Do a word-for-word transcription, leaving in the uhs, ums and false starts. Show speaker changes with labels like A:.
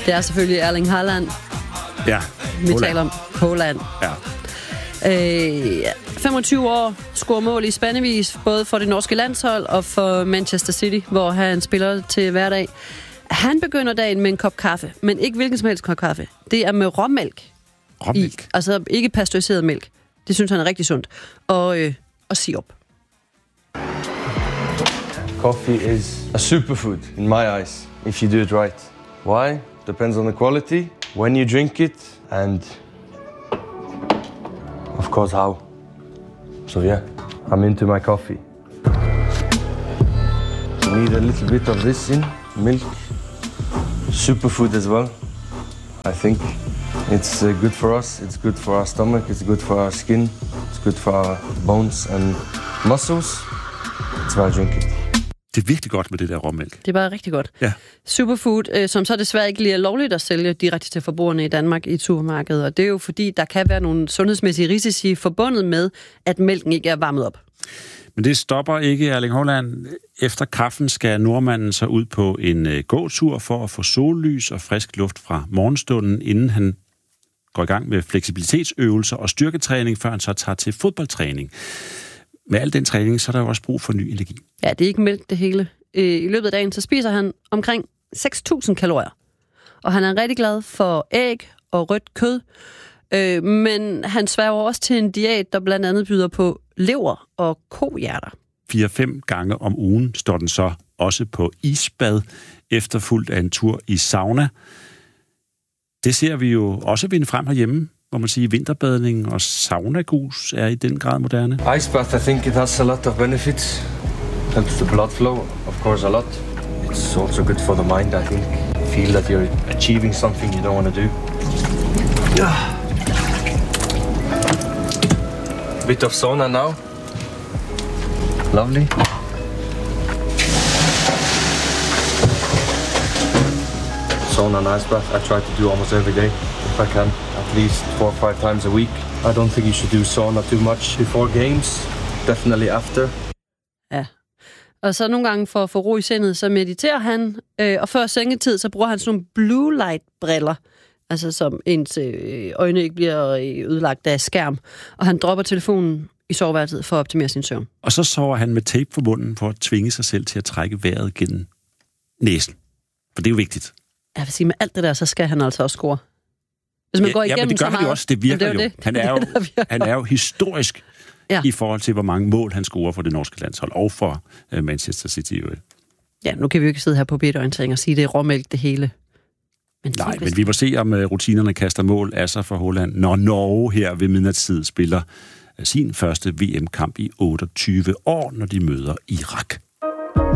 A: Det er selvfølgelig Erling Haaland.
B: Ja.
A: Vi taler om Haaland.
B: Ja.
A: Øh, femogtyve år, scorer mål i spandevis, både for det norske landshold og for Manchester City, hvor han spiller til hverdag. Han begynder dagen med en kop kaffe, men ikke hvilken som helst kop kaffe. Det er med råmælk.
B: Råmælk?
A: I, altså ikke pasteuriseret mælk. Det synes han er rigtig sundt. Og, øh, og sirup.
C: Coffee is a superfood in my eyes, if you do it right. Why? Depends on the quality, when you drink it, and of course how. So yeah, I'm into my coffee. You need a little bit of this in, milk, superfood as well. I think it's uh, good for us, it's good for our stomach, it's good for our skin, it's good for our bones and muscles. That's why I drink it.
B: Det er virkelig godt med det der råmælk.
A: Det er bare rigtig godt.
B: Ja.
A: Superfood, øh, som så desværre ikke lige er lovligt at sælge direkte til forbrugerne i Danmark i et supermarked. Og det er jo fordi, der kan være nogle sundhedsmæssige risici forbundet med, at mælken ikke er varmet op.
B: Men det stopper ikke Erling Haaland. Efter kaffen skal nordmanden så ud på en øh, gåtur for at få sollys og frisk luft fra morgenstunden, inden han går i gang med fleksibilitetsøvelser og styrketræning, før han så tager til fodboldtræning. Med al den træning, så er der jo også brug for ny energi. Ja,
A: det er ikke mælk det hele. I løbet af dagen, så spiser han omkring seks tusind kalorier. Og han er rigtig glad for æg og rødt kød. Men han sværger også til en diæt, der blandt andet byder på lever og kohjerter. Fire-fem
B: gange om ugen står den så også på isbad, efterfulgt af en tur i sauna. Det ser vi jo også vinde frem herhjemme, hvor man siger, vinterbadning og saunagus er i den grad moderne.
C: Ice bath, I think it has a lot of benefits. Helps the blood flow, of course, a lot. It's also good for the mind, I think. Feel that you're achieving something you don't want to do. Yeah. Bit of sauna now. Lovely. Sauna and ice bath, I try to do almost every day, if I can. At least four or five times a week. I don't think you should do sauna too much before games. Definitely after.
A: Ja. Og så nogle gange for at få ro i sindet, så mediterer han, øh, og før sengetid, så bruger han sådan nogle blue light briller, altså som ens øh, øjne ikke bliver ødelagt af skærm. Og han dropper telefonen i soveværelset for at optimere sin søvn.
B: Og så sover han med tape for munden for at tvinge sig selv til at trække vejret gennem næsen. For det er jo vigtigt.
A: Jeg vil sige, med alt det der, så skal han altså også score. Hvis man
B: ja,
A: går igennem
B: ja, men det gør
A: så
B: han jo også. Det virker
A: det
B: jo.
A: Det.
B: Han er jo,
A: det,
B: han er jo historisk ja. i forhold til, hvor mange mål han scorer for det norske landshold og for uh, Manchester City.
A: Ja, nu kan vi jo ikke sidde her på B-orientering og sige, det er råmælk det hele.
B: Men Nej, men vi må se, om uh, rutinerne kaster mål af sig for Holland, når Norge her ved midnatstid spiller uh, sin første V M-kamp i otteogtyve år, når de møder Irak.